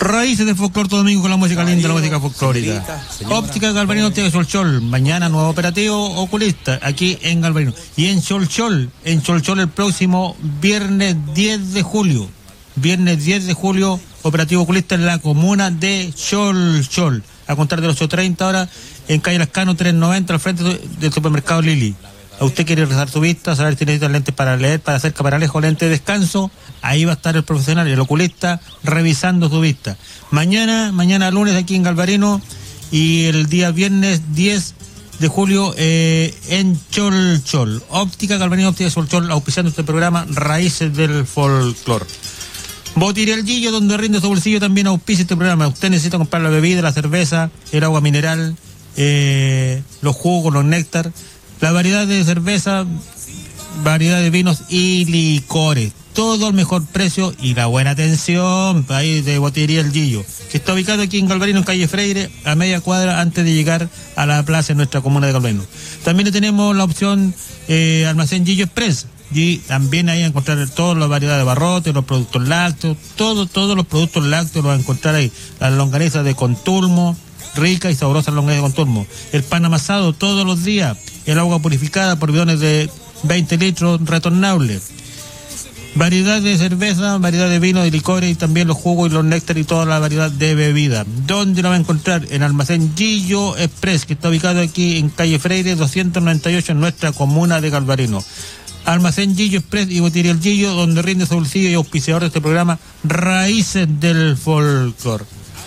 Raíces del folclore todo domingo con la música linda, la música folclórica. Óptica Galvarino Óptica Cholchol. Mañana nuevo operativo oculista aquí en Galvarino. Y en Cholchol el próximo viernes 10 de julio. Viernes 10 de julio, operativo oculista en la comuna de Cholchol. A contar de las 8:30 horas en calle Lascano 390 al frente del supermercado Lili. ¿A usted quiere rezar su vista, saber si necesita lentes para leer, para hacer caparalejo, lentes de descanso? Ahí va a estar el profesional, el oculista, revisando su vista. Mañana lunes aquí en Galvarino y el día viernes 10 de julio en Cholchol. Óptica Galvarino, Óptica Cholchol, auspiciando este programa Raíces del Folclor. Botiriel donde rinde su bolsillo, también auspicia este programa. Usted necesita comprar la bebida, la cerveza, el agua mineral, los jugos, los néctar, la variedad de cerveza, variedad de vinos y licores. Todo al mejor precio y la buena atención ahí de Botillería El Gillo, que está ubicado aquí en Galvarino, en calle Freire, a media cuadra antes de llegar a la plaza en nuestra comuna de Galvarino. También tenemos la opción Almacén Gillo Express, y también ahí a encontrar toda la variedad de barrotes, los productos lácteos, todos los productos lácteos los va a encontrar ahí. Las longanizas de Contulmo, ricas y sabrosas longanizas de Contulmo. El pan amasado todos los días, el agua purificada por bidones de 20 litros retornables. Variedad de cerveza, variedad de vino, de licores y también los jugos y los néctar y toda la variedad de bebida. ¿Dónde lo va a encontrar? En Almacén Gillo Express, que está ubicado aquí en calle Freire 298 en nuestra comuna de Galvarino. Almacén Gillo Express y Botillería El Gillo, donde rinde su bolsillo y auspiciador de este programa Raíces del Folclor.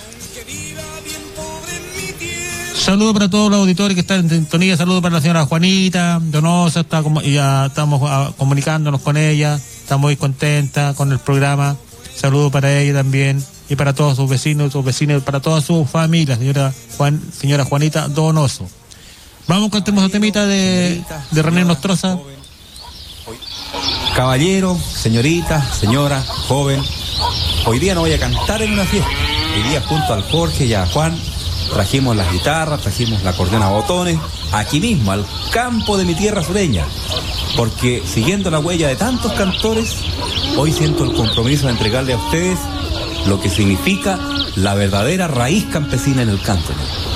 Saludos para todos los auditores que están en sintonía. Saludos para la señora Juanita Donosa, ya estamos comunicándonos con ella. Está muy contenta con el programa. Saludos para ella también y para todos sus vecinos, para toda su familia, señora Juanita Donoso. Vamos con este temita de René Nostroza. Caballero, señorita, señora, joven, hoy día no voy a cantar en una fiesta. Hoy día junto al Jorge y a Juan trajimos las guitarras, trajimos la acordeón a botones, aquí mismo, al campo de mi tierra sureña. Porque siguiendo la huella de tantos cantores, hoy siento el compromiso de entregarle a ustedes lo que significa la verdadera raíz campesina en el canto.